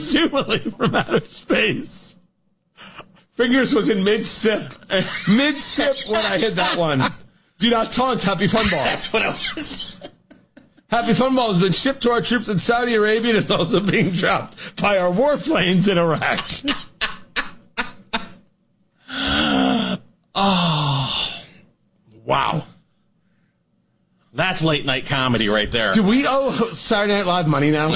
presumably from outer space. Fingers was in mid-sip. Mid-sip when I hit that one. Do not taunt Happy Fun Ball. That's what I was. Happy Fun Ball has been shipped to our troops in Saudi Arabia and is also being dropped by our warplanes in Iraq. Oh. Wow. That's late night comedy right there. Do we owe Saturday Night Live money now?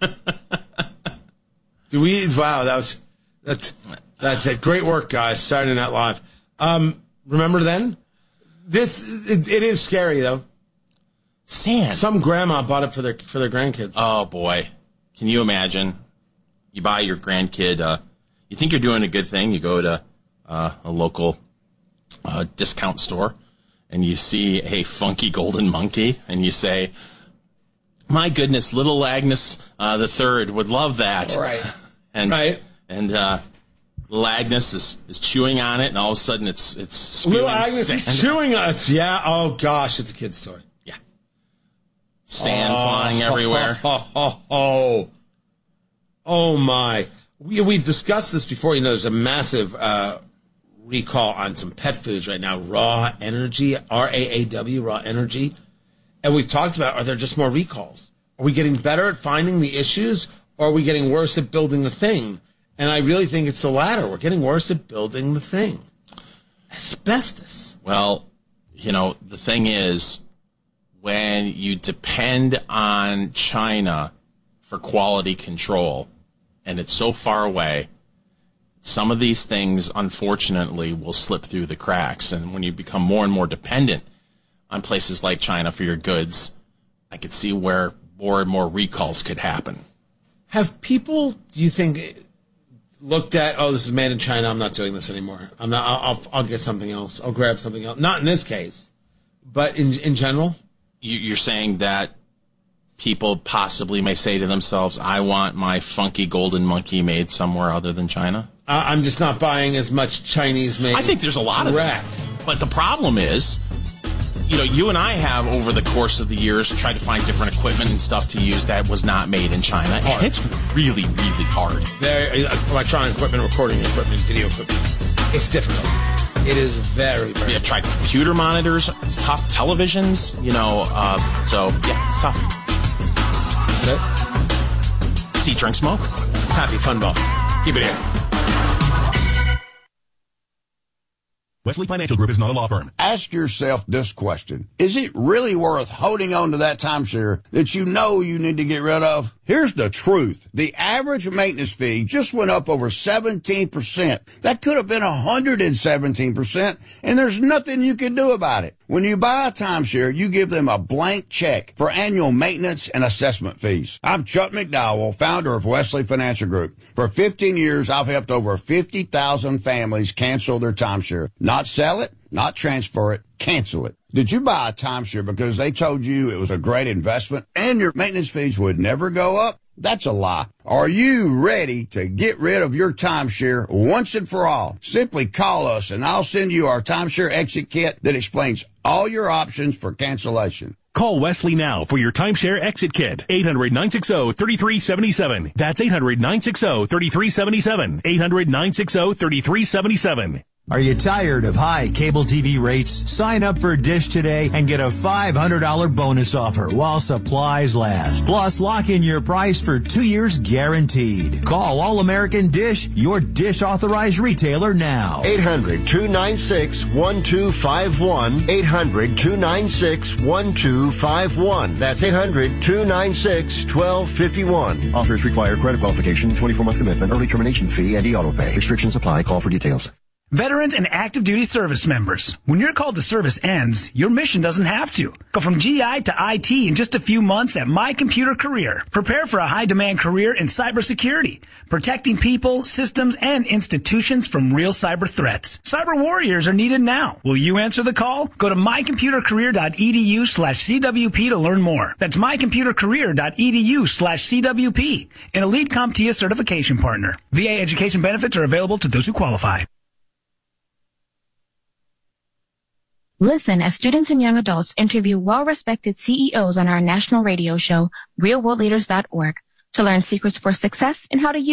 Do we? Wow, that's great work, guys. Saturday Night Live. Remember then? It is scary though. Sand. Some grandma bought it for their grandkids. Oh boy, can you imagine? You buy your grandkid. You think you're doing a good thing. You go to a local discount store. And you see a funky golden monkey, and you say, "My goodness, little Agnes the Third would love that." Right. And right. And little Agnes is chewing on it, and all of a sudden it's spewing little Agnes sand. is chewing on it. Yeah. Oh gosh, it's a kid's story. Yeah. Sand flying everywhere. Oh my. We've discussed this before. You know, there's a massive recall on some pet foods right now. Raw Energy, RAAW, Raw Energy. And we've talked about, are there just more recalls? Are we getting better at finding the issues, or are we getting worse at building the thing? And I really think it's the latter. We're getting worse at building the thing. Asbestos. Well, you know, the thing is, when you depend on China for quality control, and it's so far away, some of these things, unfortunately, will slip through the cracks. And when you become more and more dependent on places like China for your goods, I could see where more and more recalls could happen. Have people, do you think, looked at, oh, this is made in China, I'm not doing this anymore. I'll get something else. I'll grab something else. Not in this case, but in general? You're saying that people possibly may say to themselves, I want my funky golden monkey made somewhere other than China? I'm just not buying as much Chinese-made. I think there's a lot of that. But the problem is, you know, you and I have, over the course of the years, tried to find different equipment and stuff to use that was not made in China. And it's really, really hard. Electronic equipment, recording equipment, video equipment. It's difficult. It is very, very difficult. Tried computer monitors. It's tough. Televisions, you know. So, yeah, it's tough. That's it. See, drink, smoke. Happy Fun Ball. Keep it here. Wesley Financial Group is not a law firm. Ask yourself this question. Is it really worth holding on to that timeshare that you know you need to get rid of? Here's the truth. The average maintenance fee just went up over 17%. That could have been 117%, and there's nothing you can do about it. When you buy a timeshare, you give them a blank check for annual maintenance and assessment fees. I'm Chuck McDowell, founder of Wesley Financial Group. For 15 years, I've helped over 50,000 families cancel their timeshare. Not sell it, not transfer it, cancel it. Did you buy a timeshare because they told you it was a great investment and your maintenance fees would never go up? That's a lie. Are you ready to get rid of your timeshare once and for all? Simply call us and I'll send you our timeshare exit kit that explains all your options for cancellation. Call Wesley now for your timeshare exit kit. 800-960-3377. That's 800-960-3377. 800-960-3377. Are you tired of high cable TV rates? Sign up for Dish today and get a $500 bonus offer while supplies last. Plus, lock in your price for 2 years guaranteed. Call All American Dish, your Dish authorized retailer now. 800-296-1251. 800-296-1251. That's 800-296-1251. Offers require credit qualification, 24-month commitment, early termination fee, and e-auto pay. Restrictions apply. Call for details. Veterans and active duty service members, when your call to service ends, your mission doesn't have to. Go from GI to IT in just a few months at My Computer Career. Prepare for a high-demand career in cybersecurity, protecting people, systems, and institutions from real cyber threats. Cyber warriors are needed now. Will you answer the call? Go to mycomputercareer.edu/CWP to learn more. That's mycomputercareer.edu/CWP, an elite CompTIA certification partner. VA education benefits are available to those who qualify. Listen as students and young adults interview well-respected CEOs on our national radio show, realworldleaders.org, to learn secrets for success and how to use